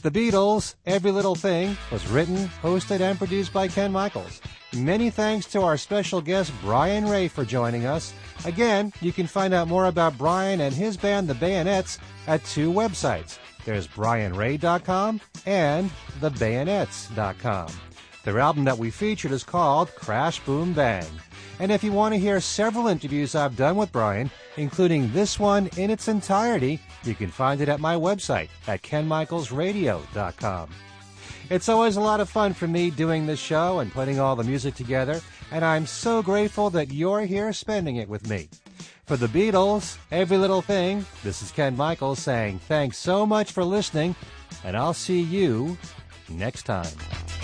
The Beatles, Every Little Thing, was written, hosted, and produced by Ken Michaels. Many thanks to our special guest, Brian Ray, for joining us. Again, you can find out more about Brian and his band, The Bayonets, at two websites. There's brianray.com and thebayonets.com. Their album that we featured is called Crash Boom Bang. And if you want to hear several interviews I've done with Brian, including this one in its entirety, you can find it at my website at kenmichaelsradio.com. It's always a lot of fun for me doing this show and putting all the music together, and I'm so grateful that you're here spending it with me. For the Beatles, Every Little Thing, this is Ken Michaels saying thanks so much for listening, and I'll see you next time.